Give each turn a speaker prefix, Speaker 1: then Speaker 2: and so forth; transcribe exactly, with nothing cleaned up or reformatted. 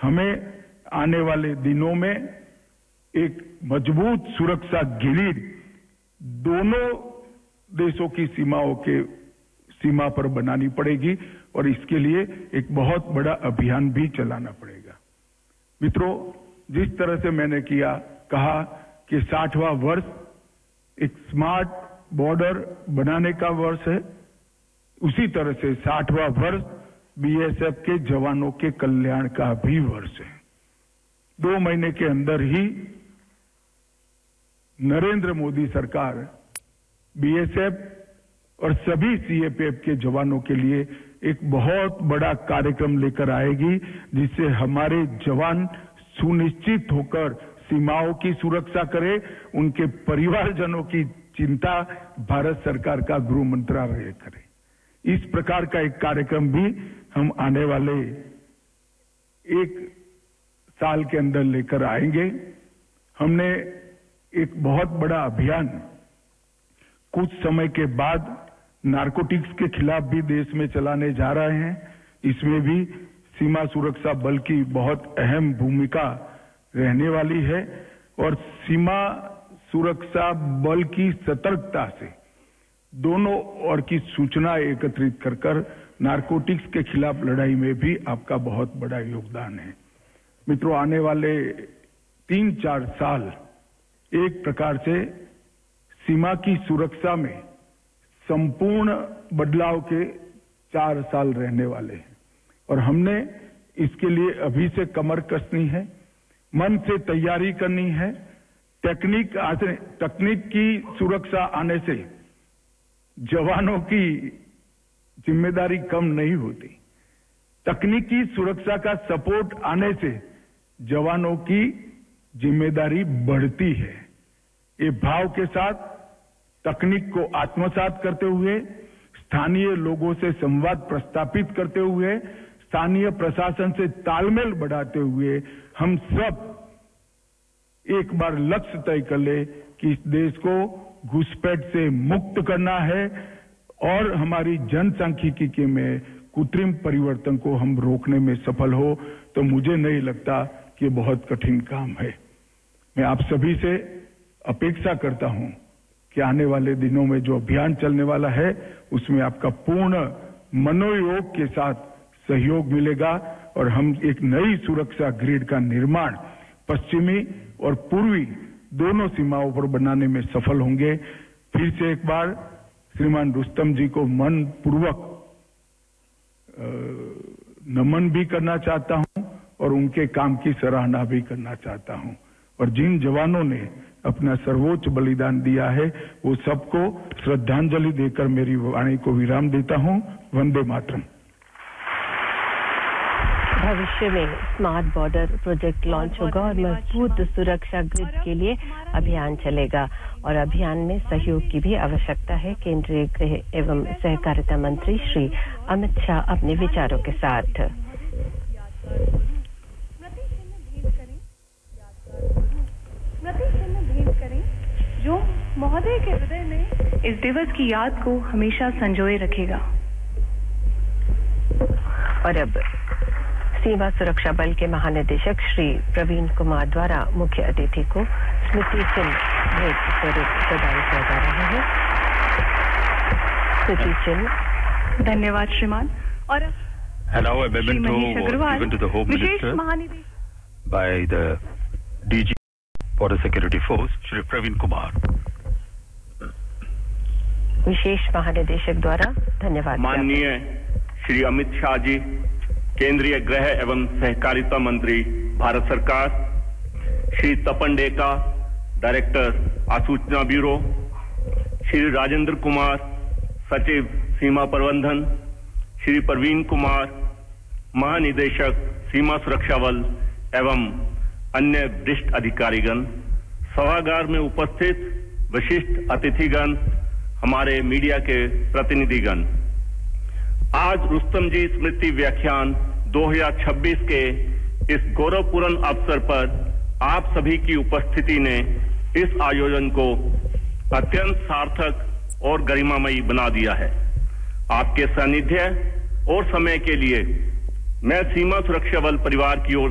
Speaker 1: हमें आने वाले दिनों में एक मजबूत सुरक्षा ग्रिड दोनों देशों की सीमाओं के सीमा पर बनानी पड़ेगी और इसके लिए एक बहुत बड़ा अभियान भी चलाना पड़ेगा। मित्रों, जिस तरह से मैंने किया कहा कि साठवां वर्ष एक स्मार्ट बॉर्डर बनाने का वर्ष है, उसी तरह से साठवां वर्ष बीएसएफ के जवानों के कल्याण का भी वर्ष है। दो महीने के अंदर ही नरेंद्र मोदी सरकार बीएसएफ और सभी सीएपीएफ के जवानों के लिए एक बहुत बड़ा कार्यक्रम लेकर आएगी, जिससे हमारे जवान सुनिश्चित होकर सीमाओं की सुरक्षा करें, उनके परिवारजनों की चिंता भारत सरकार का गृह मंत्रालय करे। इस प्रकार का एक कार्यक्रम भी हम आने वाले एक साल के अंदर लेकर आएंगे। हमने एक बहुत बड़ा अभियान कुछ समय के बाद नारकोटिक्स के खिलाफ भी देश में चलाने जा रहे हैं। इसमें भी सीमा सुरक्षा बल की बहुत अहम भूमिका रहने वाली है और सीमा सुरक्षा बल की सतर्कता से दोनों ओर की सूचना एकत्रित कर कर नारकोटिक्स के खिलाफ लड़ाई में भी आपका बहुत बड़ा योगदान है। मित्रों, आने वाले तीन चार साल एक प्रकार से सीमा की सुरक्षा में संपूर्ण बदलाव के चार साल रहने वाले हैं और हमने इसके लिए अभी से कमर कसनी है, मन से तैयारी करनी है। टेक्निक आने तकनीक की सुरक्षा आने से जवानों की जिम्मेदारी कम नहीं होती, तकनीकी सुरक्षा का सपोर्ट आने से जवानों की जिम्मेदारी बढ़ती है। ये भाव के साथ तकनीक को आत्मसात करते हुए, स्थानीय लोगों से संवाद प्रस्तापित करते हुए, स्थानीय प्रशासन से तालमेल बढ़ाते हुए हम सब एक बार लक्ष्य तय कर ले कि इस देश को घुसपैठ से मुक्त करना है और हमारी जनसांख्यिकी में कृत्रिम परिवर्तन को हम रोकने में सफल हो, तो मुझे नहीं लगता कि बहुत कठिन काम है। मैं आप सभी से अपेक्षा करता हूं कि आने वाले दिनों में जो अभियान चलने वाला है उसमें आपका पूर्ण मनोयोग के साथ सहयोग मिलेगा और हम एक नई सुरक्षा ग्रिड का निर्माण पश्चिमी और पूर्वी दोनों सीमाओं पर बनाने में सफल होंगे। फिर से एक बार श्रीमान रुस्तम जी को मन पूर्वक नमन भी करना चाहता हूं और उनके काम की सराहना भी करना चाहता हूं और जिन जवानों ने अपना सर्वोच्च बलिदान दिया है वो सबको श्रद्धांजलि देकर मेरी वाणी को विराम देता हूं। वंदे मातरम।
Speaker 2: भविष्य में स्मार्ट बॉर्डर प्रोजेक्ट लॉन्च होगा और मजबूत सुरक्षा ग्रिड के लिए अभियान चलेगा और अभियान में सहयोग की भी आवश्यकता है। केंद्रीय गृह एवं सहकारिता मंत्री श्री अमित शाह अपने विचारों के साथ।
Speaker 3: जो महोदय के हृदय में इस दिवस की याद को हमेशा संजोए रखेगा।
Speaker 2: और अब सीमा सुरक्षा बल के महानिदेशक श्री प्रवीण कुमार द्वारा मुख्य अतिथि को स्मृति चिन्ह भेंट स्वरूप प्रदान किया जा रहा है। स्मृति चिन्ह।
Speaker 3: धन्यवाद श्रीमान। और
Speaker 4: And now a memento was given to the Home Minister by the D G Border Security Force, Shri Praveen Kumar.
Speaker 2: विशेष महानिदेशक द्वारा धन्यवाद।
Speaker 5: माननीय श्री अमित शाह जी, केंद्रीय गृह एवं सहकारिता मंत्री भारत सरकार, श्री तपन डेका, डायरेक्टर आसूचना ब्यूरो, श्री राजेंद्र कुमार, सचिव सीमा प्रबंधन, श्री प्रवीण कुमार, महानिदेशक सीमा सुरक्षा बल एवं अन्य वरिष्ठ अधिकारीगण, सभागार में उपस्थित विशिष्ट अतिथिगण, हमारे मीडिया के प्रतिनिधिगण, आज रुस्तम जी स्मृति व्याख्यान दो हज़ार छब्बीस के इस गौरवपूर्ण अवसर पर आप सभी की उपस्थिति ने इस आयोजन को अत्यंत सार्थक और गरिमामयी बना दिया है। आपके सानिध्य और समय के लिए मैं सीमा सुरक्षा बल परिवार की ओर